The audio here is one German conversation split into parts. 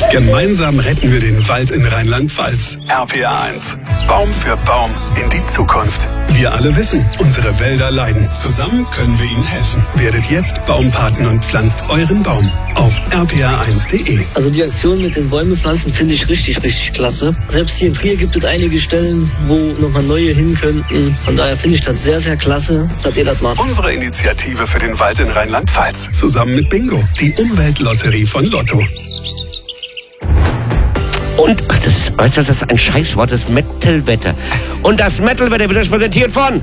Gemeinsam retten wir den Wald in Rheinland-Pfalz. RPA 1. Baum für Baum in die Zukunft. Wir alle wissen, unsere Wälder leiden. Zusammen können wir ihnen helfen. Werdet jetzt Baumpaten und pflanzt euren Baum auf rpa1.de. Also die Aktion mit den Bäume pflanzen finde ich richtig klasse. Selbst hier in Trier gibt es einige Stellen, wo nochmal neue hin könnten. Von daher finde ich das sehr klasse, dass ihr das macht. Unsere Initiative für den Wald in Rheinland-Pfalz. Zusammen mit Bingo, die Umweltlotterie von Lotto. Und, das ist ein Scheißwort, das Metal-Wetter. Und das Metal-Wetter wird euch präsentiert von...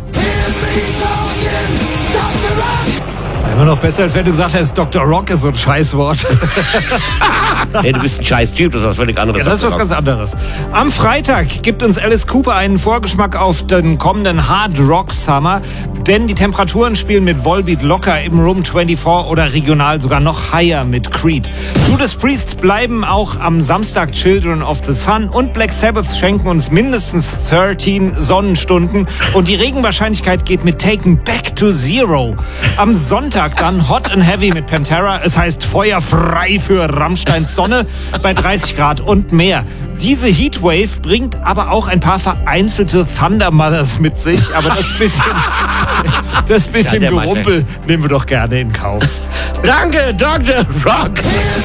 Immer noch besser, als wenn du gesagt hättest, Dr. Rock ist so ein Scheißwort. Hey, du bist ein Scheiß-Typ, das ist was völlig anderes. Ja, das ist was ganz anderes. Am Freitag gibt uns Alice Cooper einen Vorgeschmack auf den kommenden Hard Rock Summer, denn die Temperaturen spielen mit Volbeat locker im Room 24 oder regional sogar noch higher mit Creed. Judas Priest bleiben auch am Samstag Children of the Sun und Black Sabbath schenken uns mindestens 13 Sonnenstunden und die Regenwahrscheinlichkeit geht mit Taken Back to Zero. Am Sonntag dann Hot and Heavy mit Pantera, es heißt feuerfrei für Rammsteins Sonne bei 30 Grad und mehr. Diese Heatwave bringt aber auch ein paar vereinzelte Thunder Mothers mit sich, aber das bisschen Gerumpel nehmen wir doch gerne in Kauf. Danke, Dr. Rock!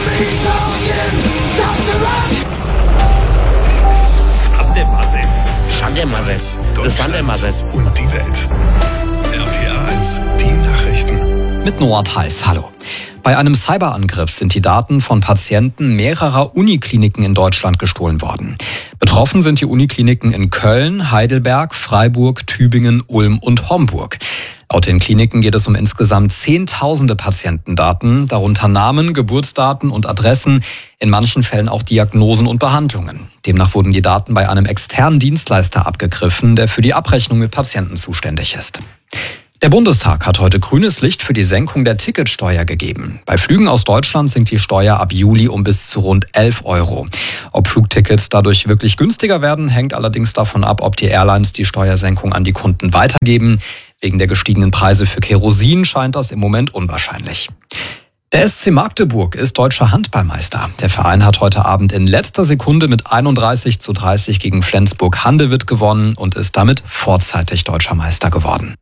Sandemasses. Deutschland und die Welt. RPA 1, die Nachrichten. Mit Noah Theis, hallo. Bei einem Cyberangriff sind die Daten von Patienten mehrerer Unikliniken in Deutschland gestohlen worden. Betroffen sind die Unikliniken in Köln, Heidelberg, Freiburg, Tübingen, Ulm und Homburg. Laut den Kliniken geht es um insgesamt Zehntausende Patientendaten, darunter Namen, Geburtsdaten und Adressen, in manchen Fällen auch Diagnosen und Behandlungen. Demnach wurden die Daten bei einem externen Dienstleister abgegriffen, der für die Abrechnung mit Patienten zuständig ist. Der Bundestag hat heute grünes Licht für die Senkung der Ticketsteuer gegeben. Bei Flügen aus Deutschland sinkt die Steuer ab Juli um bis zu rund 11 €. Ob Flugtickets dadurch wirklich günstiger werden, hängt allerdings davon ab, ob die Airlines die Steuersenkung an die Kunden weitergeben. Wegen der gestiegenen Preise für Kerosin scheint das im Moment unwahrscheinlich. Der SC Magdeburg ist deutscher Handballmeister. Der Verein hat heute Abend in letzter Sekunde mit 31:30 gegen Flensburg-Handewitt gewonnen und ist damit vorzeitig deutscher Meister geworden.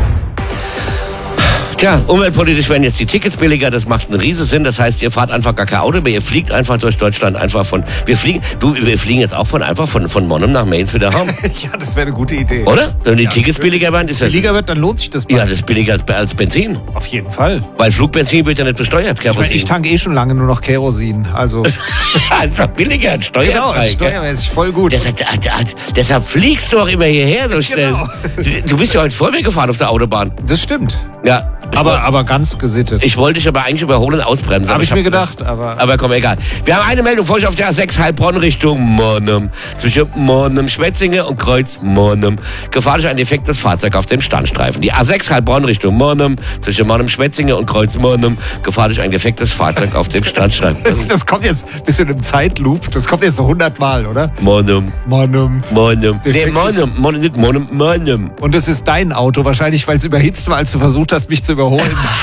Tja, umweltpolitisch werden jetzt die Tickets billiger, das macht einen riesen Sinn. Das heißt, ihr fahrt einfach gar kein Auto mehr, ihr fliegt einfach durch Deutschland einfach wir fliegen jetzt auch von Monum nach Mainz wieder heim. Ja, das wäre eine gute Idee. Oder? Wenn die Tickets billiger werden, ist das... billiger wird, dann lohnt sich das mal. Ja, das ist billiger als Benzin. Auf jeden Fall. Weil Flugbenzin wird ja nicht besteuert, Kerosin. Ich tanke schon lange nur noch Kerosin, also... Also billiger, ein Steuerfrei. Genau, steuermäßig voll gut. Deshalb fliegst du auch immer hierher so schnell. Genau. Du bist ja heute vor mir gefahren auf der Autobahn. Das stimmt. Ja. Aber ganz gesittet. Ich wollte dich aber eigentlich überholen und ausbremsen. Habe ich mir gedacht, aber... Aber komm, egal. Wir haben eine Meldung vor euch auf der A6 Heilbronn Richtung Monum. Zwischen Monum, Schwetzinge und Kreuz Monum. Gefährlich ein defektes Fahrzeug auf dem Standstreifen. Die A6 Heilbronn Richtung Monum. Zwischen Monum, Schwetzinge und Kreuz Monum. Gefährlich ein defektes Fahrzeug auf dem Standstreifen. Das kommt jetzt ein bisschen im Zeitloop. Das kommt jetzt so 100 Mal, oder? Monum. Nee, Monum. Und es ist dein Auto wahrscheinlich, weil es überhitzt war, als du versucht hast, mich zu überholen.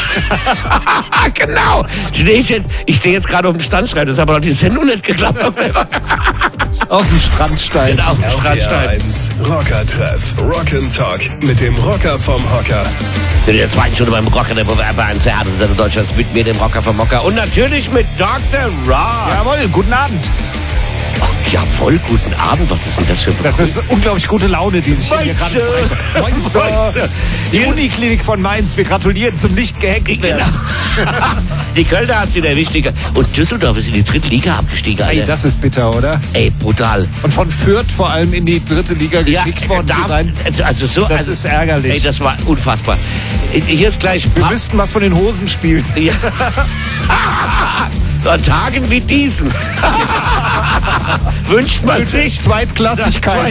Genau. Ich stehe jetzt gerade auf dem Standstein. Das hat aber noch die Sendung nicht geklappt. Auf dem Strandstein. Genau, auf dem Strandstein. Rocker-Treff. Rock'n'Talk mit dem Rocker vom Hocker. In der zweiten Stunde beim Rocker der RPA1 Theater Deutschlands mit mir, dem Rocker vom Hocker. Und natürlich mit Dr. Rock. Jawohl, guten Abend. Oh, ja, voll guten Abend. Was ist denn das für ein Das ist unglaublich gute Laune, die sich hier gerade... Mainz. Die Uniklinik von Mainz. Wir gratulieren zum nicht gehackt werden. Die Kölner hat sie der Wichtige. Und Düsseldorf ist in die dritte Liga abgestiegen. Ey, das ist bitter, oder? Ey, brutal. Und von Fürth vor allem in die dritte Liga gekickt worden zu sein. Das ist ärgerlich. Ey, das war unfassbar. Hier ist gleich... Wir wüssten, was von den Hosen spielt. Ja. An Tagen wie diesen wünscht man sich Zweitklassigkeit.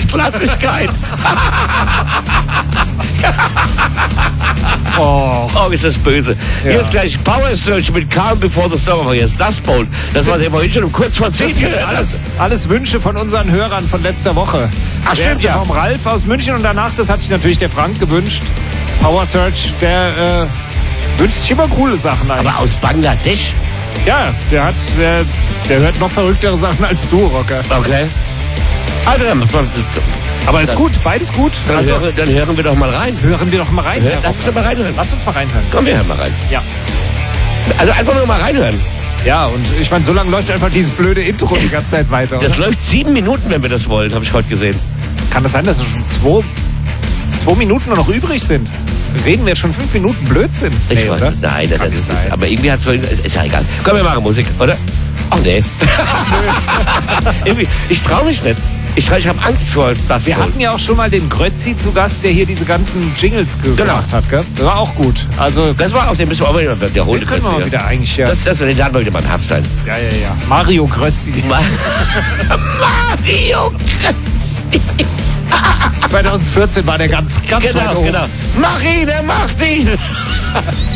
Oh, ist das böse. Ja. Hier ist gleich Power Search mit Calm Before the Storm. Aber jetzt das Bowl. Das war ja vorhin schon um kurz vor 10 alles Wünsche von unseren Hörern von letzter Woche. Ach, stimmt, ja. Vom Ralf aus München und danach, das hat sich natürlich der Frank gewünscht. Power Search, der wünscht sich immer coole Sachen ein. Aber aus Bangladesch? Ja, der hört noch verrücktere Sachen als du, Rocker. Okay. Also, Aber ist gut, beides gut. dann hören wir doch mal rein. Hören wir doch mal rein. Herr Lass uns doch mal reinhören. Lass uns mal reinhören. Komm, wir hören mal rein. Ja. Also einfach nur mal reinhören. Ja, und ich meine, so lange läuft einfach dieses blöde Intro die ganze Zeit weiter. Das läuft 7 Minuten, wenn wir das wollen, habe ich heute gesehen. Kann das sein, dass es schon 2 Minuten nur noch übrig sind? Reden wir jetzt schon 5 Minuten Blödsinn? Ich weiß, oder? nein, Kann das nicht ist, sein. aber irgendwie hat es ist ja egal. Komm, wir machen Musik, oder? Ach nee. Irgendwie, ich traue mich nicht. Ich habe Angst vor das. Wir hatten ja auch schon mal den Grötzi zu Gast, der hier diese ganzen Jingles gemacht hat, gell? Das war auch gut. Also, Das war auch, den müssen wir auch wieder wiederholen. den können wir mal wieder eigentlich, ja. Den hatten wir wieder mal im Herbst sein. Ja. Mario Grötzi. Mario Grötzi. 2014 war der ganz weit Genau, oben. genau. Mach ihn, er macht ihn.